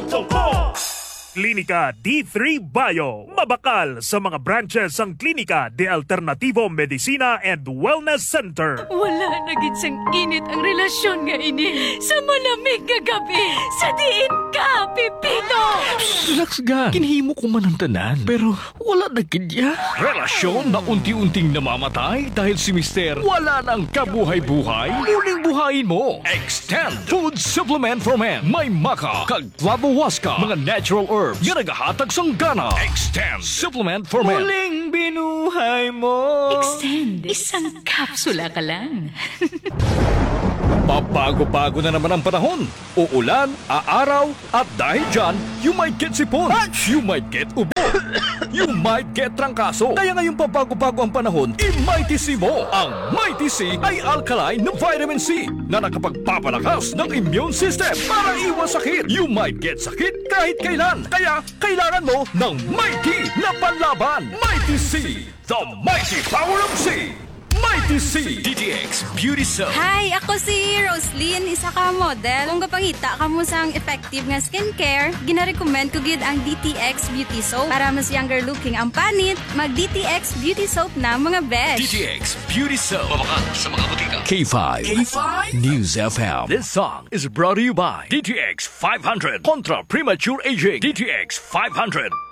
Klinika D3 Bio. Mabakal sa mga branches ang Klinika de Alternativo Medicina and Wellness Center. Wala na gid sang init ang relasyon nga ini. Sa malamig nga gabi, sa diin ka, Pipito! Relax ga. Kinhimo ko man ang tanan, pero wala na kidya. Relasyon na unti-unting namamatay dahil si Mister wala nang kabuhay-buhay. Muling buhayin mo. Extend Food Supplement for Men. May maka, kag flavowaska, mga natural herbs nga nagahatag sang gana. Extend Supplement for Men. Muling binuhay mo. Extend. Isang kapsula ka lang. Pabago-bago na naman ang panahon. Uulan, aaraw, at dahil dyan, you might get sipon. You might get ubo. You might get trangkaso. Kaya ngayong pabago-bago ang panahon, i-Mighty C mo. Ang Mighty C ay alkaline na vitamin C na nakapagpapalakas ng immune system para iwas sakit. You might get sakit kahit kailan. Kaya kailangan mo ng Mighty na panlaban. Mighty C, the mighty power of C. Mighty C DTX Beauty Soap. Hi, ako si Roslyn, isa ka model. Kung kapangita ka mo sang effective nga skincare, gina-recommend ko gid ang DTX Beauty Soap. Para mas younger looking ang panit, mag DTX Beauty Soap na mga besh. DTX Beauty Soap. Mabakal sa mga butika. K5 News FM. This song is brought to you by DTX 500 Contra Premature Aging. DTX 500.